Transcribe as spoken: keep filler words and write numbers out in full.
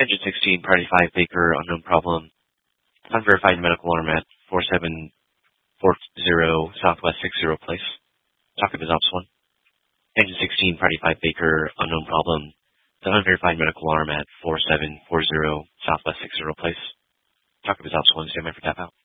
Engine sixteen, Priority five, Baker, unknown problem. Unverified medical alarm at four seven four zero Southwest six zero Place. Talk of his Ops one. Engine sixteen, Priority five, Baker, unknown problem. The unverified medical alarm at four seven four zero Southwest six zero Place. Talk of his Ops one, stand by for tap out.